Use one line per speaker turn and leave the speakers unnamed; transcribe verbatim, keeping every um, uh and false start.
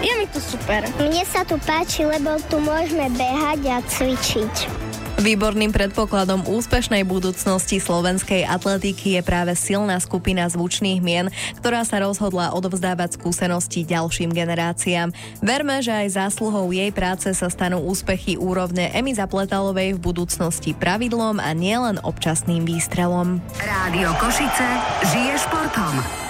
Je mi tu super.
Mne sa tu páči, lebo tu môžeme behať a cvičiť.
Výborným predpokladom úspešnej budúcnosti slovenskej atletiky je práve silná skupina zvučných mien, ktorá sa rozhodla odovzdávať skúsenosti ďalším generáciám. Verme, že aj zásluhou jej práce sa stanú úspechy úrovne Emy Zapletalovej v budúcnosti pravidlom a nielen občasným výstrelom.
Rádio Košice žije športom.